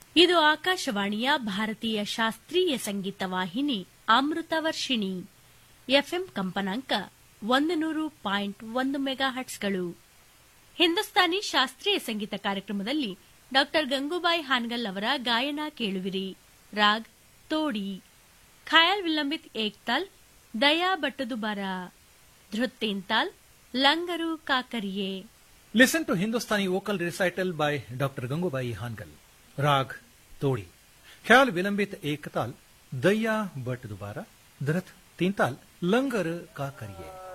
ಇದು ಆಕಾಶವಾಣಿಯ ಭಾರತೀಯ ಶಾಸ್ತ್ರೀಯ ಸಂಗೀತ ವಾಹಿನಿ ಅಮೃತ ವರ್ಷಿಣಿ. ಎಫ್ಎಂ ಕಂಪನಾಂಕ 100.1 ಮೆಗಾಹರ್ಟ್ಸ್ಗಳು. ಹಿಂದೂಸ್ತಾನಿ ಶಾಸ್ತ್ರೀಯ ಸಂಗೀತ ಕಾರ್ಯಕ್ರಮದಲ್ಲಿ ಡಾ ಗಂಗೂಬಾಯಿ ಹಾನ್ಗಲ್ ಅವರ ಗಾಯನ ಕೇಳುವಿರಿ. ರಾಗ್ ತೋಡಿ, ಖಯಾಲ್ ವಿಲಂಬಿತ್ ಏಕ್ತಾಲ್, ದಯಾ ಬಟ್ಟದುಬಾರ, ಧೃತ್ತೇಂತಾಲ್, ಲಂಗರು ಕಾಕರಿಯೆ. Listen to Hindustani vocal recital by Dr. Gangubai Hangal. Rag Todi. Khyal Vilambit Ektal, Daya But Dubara, Dhrat Tintal, Langar Ka Kariye.